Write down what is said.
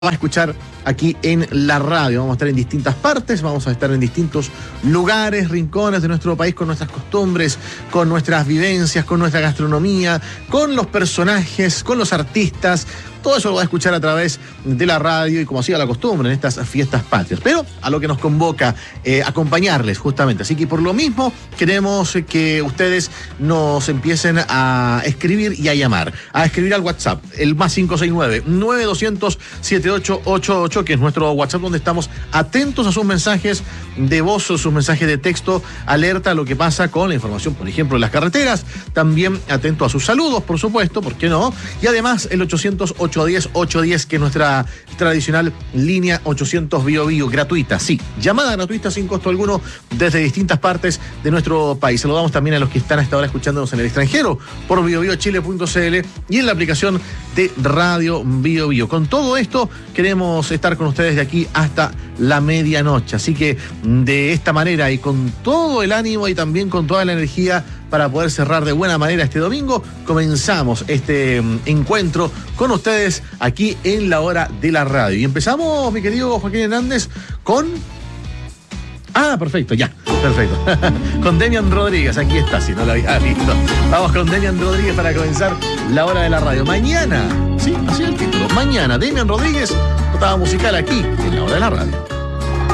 Va a escuchar aquí en la radio. Vamos a estar en distintas partes, vamos a estar en distintos lugares, rincones de nuestro país, con nuestras costumbres, con nuestras vivencias, con nuestra gastronomía, con los personajes, con los artistas. Todo eso lo va a escuchar a través de la radio y como siga la costumbre en estas fiestas patrias. Pero a lo que nos convoca, acompañarles justamente. Así que por lo mismo queremos que ustedes nos empiecen a escribir y a llamar. A escribir al WhatsApp, el más 569-9200-7888, que es nuestro WhatsApp donde estamos atentos a sus mensajes de voz o sus mensajes de texto, alerta a lo que pasa con la información, por ejemplo, en las carreteras. También atento a sus saludos, por supuesto, ¿por qué no? Y además el 800-810-810, que es nuestra tradicional línea 800 Bio Bio, gratuita, sí, llamada gratuita sin costo alguno desde distintas partes de nuestro país. Saludamos también a los que están hasta ahora escuchándonos en el extranjero por biobiochile.cl y en la aplicación de Radio Bio Bio. Con todo esto queremos estar con ustedes de aquí hasta la medianoche, así que de esta manera y con todo el ánimo y también con toda la energía para poder cerrar de buena manera este domingo, comenzamos este encuentro con ustedes aquí en la hora de la radio. Y empezamos, mi querido Joaquín Hernández, con... perfecto, ya, perfecto. Con Demian Rodríguez, aquí está, si no lo había visto. Vamos con Demian Rodríguez para comenzar la hora de la radio. Mañana, sí, así es el título, mañana Demian Rodríguez, notada musical aquí en la hora de la radio.